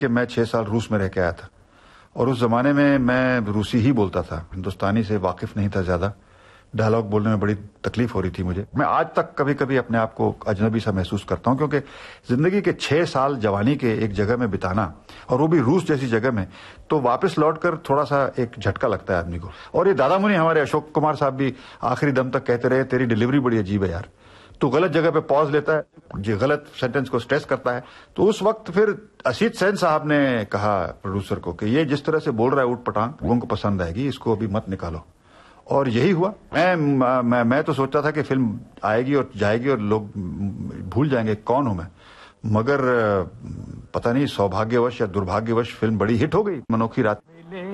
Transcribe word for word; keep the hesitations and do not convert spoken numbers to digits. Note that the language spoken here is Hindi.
कि मैं छह साल रूस में रह के आया था और उस जमाने में मैं रूसी ही बोलता था, हिंदुस्तानी से वाकिफ नहीं था ज्यादा। डायलॉग बोलने में बड़ी तकलीफ हो रही थी मुझे। मैं आज तक कभी कभी अपने आप को अजनबी सा महसूस करता हूं, क्योंकि जिंदगी के छह साल जवानी के एक जगह में बिताना, और वो भी रूस जैसी जगह में, तो वापस लौटकर थोड़ा सा एक झटका लगता है आदमी को। और ये दादा मुनि हमारे अशोक कुमार साहब भी आखिरी दम तक कहते रहे, तेरी डिलीवरी बड़ी अजीब है यार, तो गलत जगह पे पॉज लेता है, जो गलत सेंटेंस को स्ट्रेस करता है। तो उस वक्त फिर असीत सेन साहब ने कहा प्रोड्यूसर को कि ये जिस तरह से बोल रहा है ऊट पटांग, लोगों को पसंद आएगी, इसको अभी मत निकालो। और यही हुआ। मैं मैं मैं तो सोचता था कि फिल्म आएगी और जाएगी और लोग भूल जाएंगे कौन हूं मैं, मगर पता नहीं सौभाग्यवश या दुर्भाग्यवश फिल्म बड़ी हिट हो गई। मनोखी रात।